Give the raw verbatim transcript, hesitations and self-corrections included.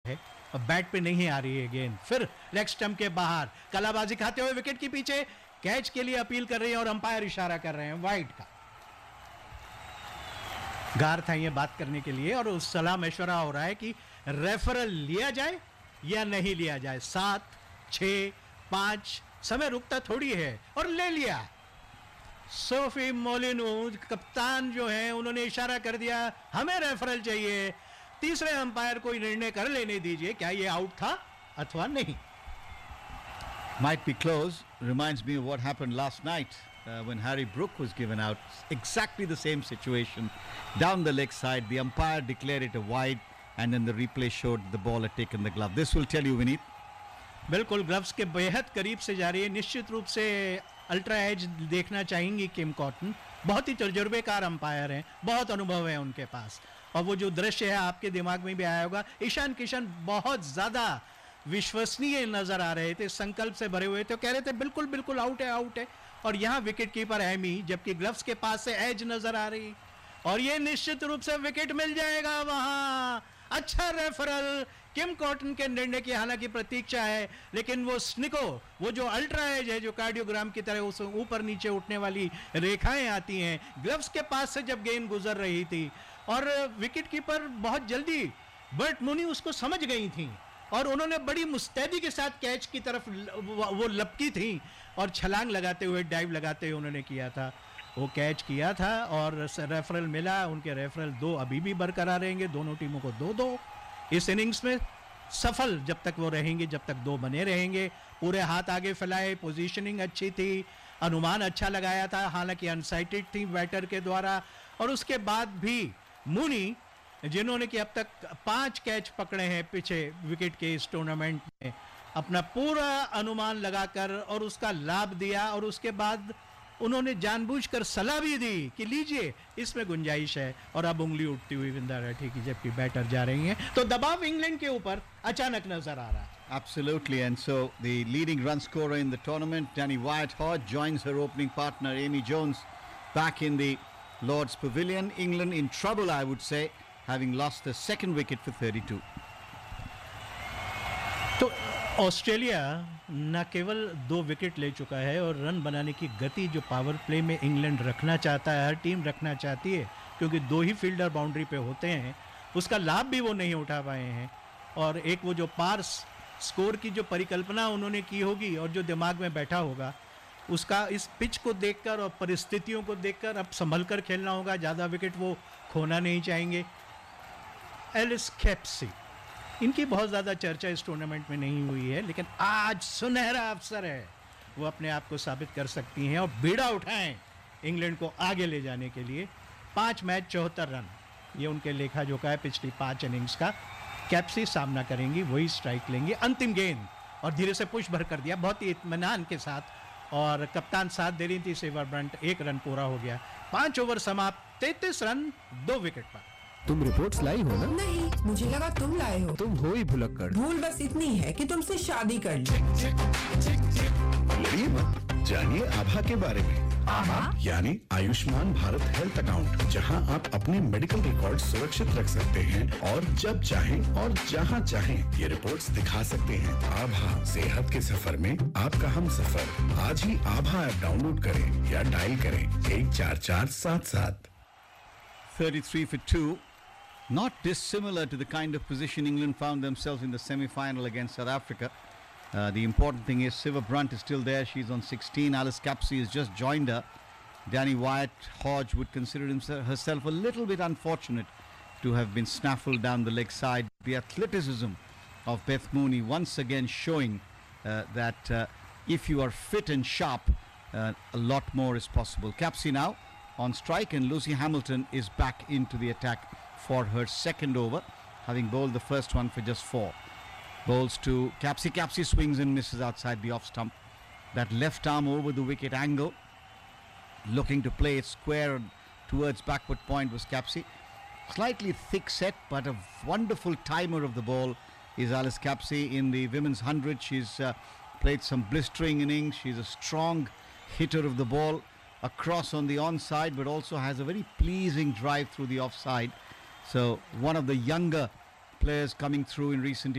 है और बैट पे नहीं आ रही है गेंद, फिर लेग स्टंप के बाहर कलाबाजी खाते हुए विकेट के पीछे कैच के लिए अपील कर रही है और अंपायर इशारा कर रहे हैं वाइड का। गार था ये बात करने के लिए और उस सलाह मशवरा हो रहा है कि रेफरल लिया जाए या नहीं लिया जाए। सात छः पाँच, समय रुकता थोड़ी है और ले लिया। सोफी मोलिनो कप्तान जो है उन्होंने इशारा कर दिया हमें रेफरल चाहिए, तीसरे अंपायर को निर्णय कर लेने दीजिए क्या ये आउट था अथवा नहीं। Might be close. Reminds me of what happened last night uh, when Harry Brook was given out. Exactly the same situation. Down the leg side, the umpire declared it a wide, and then the replay showed the ball had taken the glove. This will tell you, Vineet. बिल्कुल gloves के बेहद करीब से जा रही है। निश्चित रूप से अल्ट्रा एज देखना चाहेंगी किम कॉटन। बहुत ही तजुर्बेकार अंपायर हैं, बहुत अनुभव है उनके पास। और वो जो दृश्य है आपके दिमाग में भी आया होगा, ईशान किशन बहुत ज़्यादा विश्वसनीय नजर आ रहे थे, संकल्प से भरे हुए थे, कह रहे थे बिल्कुल बिल्कुल आउट है आउट है। और यहाँ विकेट कीपर एमी, जबकि ग्लव्स के पास से एज नजर आ रही और ये निश्चित रूप से विकेट मिल जाएगा वहां। अच्छा रेफरल किम कॉटन के निर्णय की हालांकि प्रतीक्षा है, लेकिन वो स्निको, वो जो अल्ट्रा एज है जो कार्डियोग्राम की तरह उस ऊपर नीचे उठने वाली रेखाएं आती हैं, ग्लव्स के पास से जब गेंद गुजर रही थी और विकेट कीपर बहुत जल्दी बर्ट मूनी उसको समझ गई थी और उन्होंने बड़ी मुस्तैदी के साथ कैच की तरफ वो लपकी थी और छलांग लगाते हुए, डाइव लगाते हुए उन्होंने किया था, वो कैच किया था और रेफरल मिला। उनके रेफरल दो अभी भी बरकरार रहेंगे, दोनों टीमों को दो दो इस इनिंग्स में सफल जब तक वो रहेंगे, जब तक दो बने रहेंगे। पूरे हाथ आगे फैलाए, पोजीशनिंग अच्छी थी, अनुमान अच्छा लगाया था, हालांकि अनसाइटेड थी बैटर के द्वारा। और उसके बाद भी मूनी, जिन्होंने कि अब तक पांच कैच पकड़े हैं पीछे विकेट के इस टूर्नामेंट में, अपना पूरा अनुमान लगाकर और उसका लाभ दिया और उसके बाद उन्होंने जानबूझकर सलाह भी दी कि लीजिए इसमें गुंजाइश है। और अब उंगली उठती हुई विंदा राठी की जबकि बैटर जा रही हैं, तो दबाव इंग्लैंड के ऊपर अचानक नजर आ रहा है। Absolutely, and so the leading run scorer in the tournament, Danny Wyatt-Hodge, joins her opening partner Amy Jones back in the Lord's Pavilion. England in trouble, I would say, having lost the second wicket for thirty-two. तो Australia न केवल दो wicket ले चुका है और run बनाने की गति जो पावर प्ले में इंग्लैंड रखना चाहता है, हर टीम रखना चाहती है, क्योंकि दो ही फील्डर बाउंड्री पे होते हैं, उसका लाभ भी वो नहीं उठा पाए हैं। और एक वो जो पार स्कोर की जो परिकल्पना उन्होंने की होगी और जो दिमाग में बैठा होगा, उसका इस पिच को देखकर और परिस्थितियों को देखकर अब संभल कर खेलना होगा, ज़्यादा विकेट वो खोना नहीं चाहेंगे। एलिस कैप्सी, इनकी बहुत ज़्यादा चर्चा इस टूर्नामेंट में नहीं हुई है, लेकिन आज सुनहरा अवसर है, वो अपने आप को साबित कर सकती हैं और बीड़ा उठाएं इंग्लैंड को आगे ले जाने के लिए। पाँच मैच चौहत्तर रन, ये उनके लेखा जोखा है पिछली पाँच इनिंग्स का। कैप्सी सामना करेंगी, वही स्ट्राइक लेंगी। अंतिम गेंद और धीरे से पुश भर कर दिया बहुत ही इत्मीनान के साथ और कप्तान साथ दे रही थी सेवर ब्रंट, एक रन पूरा हो गया। पाँच ओवर समाप्त, तैंतीस रन दो विकेट पर। तुम रिपोर्ट्स लाई हो ना? नहीं, मुझे लगा तुम लाए हो। तुम हो ही भुलक्कड़। भूल बस इतनी है कि तुमसे शादी कर ली। लड़िए मत, जानिए आभा के बारे में। आभा यानी आयुष्मान भारत हेल्थ अकाउंट, जहां आप अपने मेडिकल रिकॉर्ड सुरक्षित रख सकते हैं और जब चाहें और जहां चाहें ये रिपोर्ट्स दिखा सकते हैं। आभा, सेहत के सफर में आपका हम सफर। आज ही आभा ऐप डाउनलोड करें या डायल करें एक चार चार सात सात। thirty-three for two. Not dissimilar to the kind of position England found themselves in the semi-final against South Africa. Uh, the important thing is Siva Brunt is still there. She's on sixteen. Alice Capsey has just joined her. Danny Wyatt-Hodge would consider himself, herself a little bit unfortunate to have been snaffled down the leg side. The athleticism of Beth Mooney once again showing uh, that uh, if you are fit and sharp, uh, a lot more is possible. Capsey now on strike, and Lucy Hamilton is back into the attack for her second over, having bowled the first one for just four. Bowls to Capsey. Capsey swings and misses outside the off stump. That left arm over the wicket angle, looking to play it square towards backward point was Capsey. Slightly thick set, but a wonderful timer of the ball is Alice Capsey in the women's hundred. She's uh, played some blistering innings. She's a strong hitter of the ball across on the onside, but also has a very pleasing drive through the offside. So one of the younger players coming through in recent years.